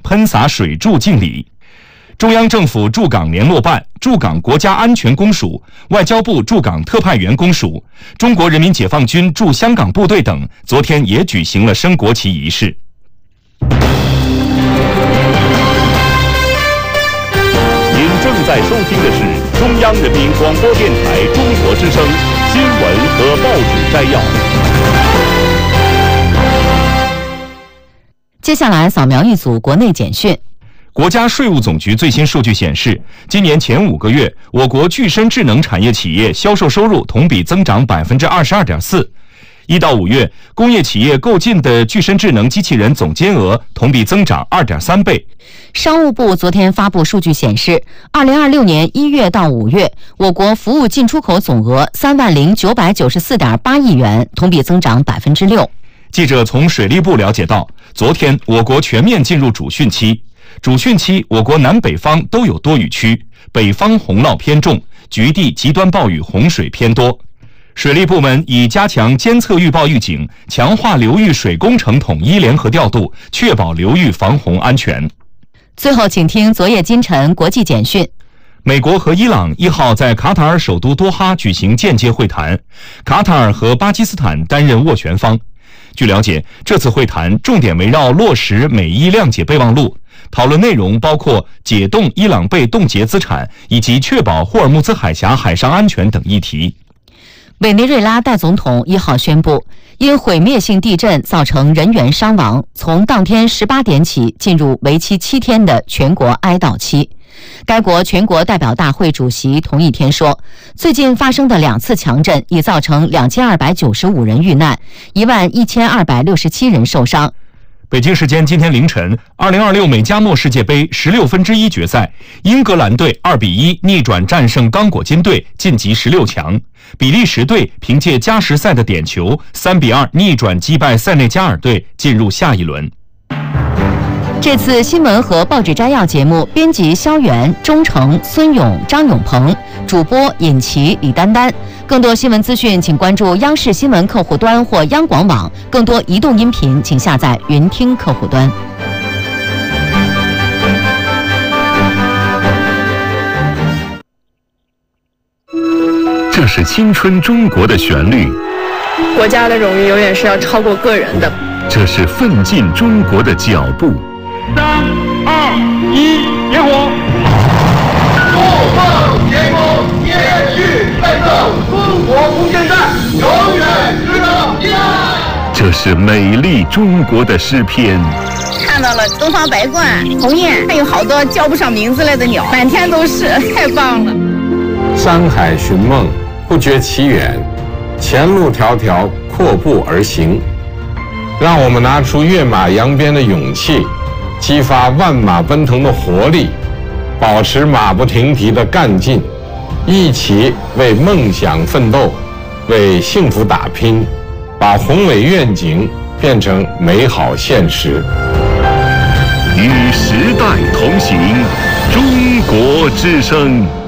喷洒水柱敬礼。中央政府驻港联络办、驻港国家安全公署、外交部驻港特派员公署、中国人民解放军驻香港部队等昨天也举行了升国旗仪式。 您正在收听的是中央人民广播电台中国之声新闻和报纸摘要。 接下来扫描一组国内简讯。 国家税务总局最新数据显示，今年前5个月，我国具身智能产业企业销售收入同比增长22.4%。1到5月，工业企业购进的具身智能机器人总金额同比增长2.3倍。 商务部昨天发布数据显示，2026年1月到5月，我国服务进出口总额30994.8亿元，同比增长6%。 记者从水利部了解到，昨天我国全面进入主汛期。主汛期，我国南北方都有多雨区，北方洪涝偏重，局地极端暴雨洪水偏多。水利部门已加强监测预报预警，强化流域水工程统一联合调度，确保流域防洪安全。 最后，请听昨夜今晨国际简讯。 美国和伊朗1号在卡塔尔首都多哈举行间接会谈，卡塔尔和巴基斯坦担任斡旋方。据了解，这次会谈重点围绕落实美伊谅解备忘录，讨论内容包括解冻伊朗被冻结资产以及确保霍尔木兹海峡海上安全等议题。 委内瑞拉代总统1号宣布，因毁灭性地震造成人员伤亡，从当天18点起进入为期7天的全国哀悼期。该国全国代表大会主席同一天说，最近发生的2次强震已造成2295人遇难，11267人受伤。 北京时间今天凌晨，2026美加墨世界杯16分之一决赛，英格兰队2比1逆转战胜刚果金队，晋级16强。比利时队凭借加时赛的点球3比2逆转击败塞内加尔队，进入下一轮。 这次新闻和报纸摘要节目，编辑肖元、钟诚、孙勇、张永鹏，主播尹琪、李丹丹。更多新闻资讯，请关注央视新闻客户端或央广网。更多移动音频，请下载云听客户端。 这是青春中国的旋律， 国家的荣誉永远是要超过个人的。 这是奋进中国的脚步。 3、2、1，点火！ 不放前锋，坚续奋斗，中国不间断，永远值得依赖。 这是美丽中国的诗篇。 看到了东方白鹳、鸿雁，还有好多叫不上名字来的鸟，满天都是，太棒了。 山海寻梦，不觉其远，前路迢迢，阔步而行。让我们拿出跃马扬鞭的勇气，激发万马奔腾的活力，保持马不停蹄的干劲，一起为梦想奋斗，为幸福打拼，把宏伟愿景变成美好现实。 与时代同行，中国之声。